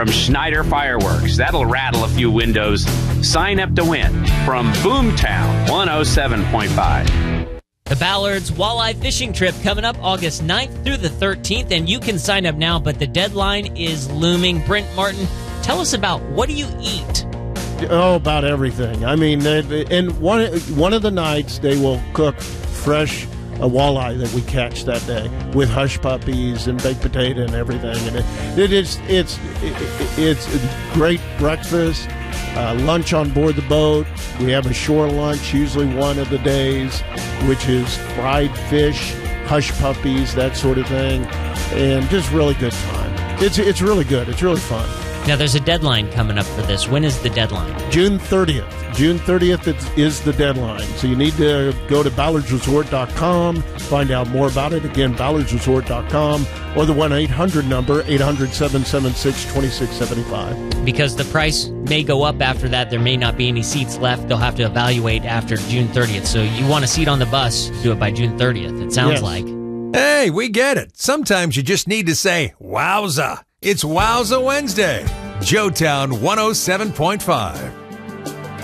from Schneider Fireworks. That'll rattle a few windows. Sign up to win from Boomtown 107.5. The Ballards Walleye Fishing Trip coming up August 9th through the 13th, and you can sign up now, but the deadline is looming. Brent Martin, tell us about what do you eat? Oh, about everything. I mean, and one of the nights they will cook fresh walleye that we catch that day with hush puppies and baked potato and everything. And it's a great breakfast, lunch on board the boat. We have a shore lunch usually one of the days, which is fried fish, hush puppies, that sort of thing, and just really good time. It's really good. It's really fun. Now, there's a deadline coming up for this. When is the deadline? June 30th. June 30th is the deadline. So you need to go to ballardsresort.com, find out more about it. Again, ballardsresort.com or the 1-800 number, 800-776-2675. Because the price may go up after that. There may not be any seats left. They'll have to evaluate after June 30th. So you want a seat on the bus, do it by June 30th, it sounds like. Hey, we get it. Sometimes you just need to say, wowza. It's Wowza Wednesday. Joetown 107.5.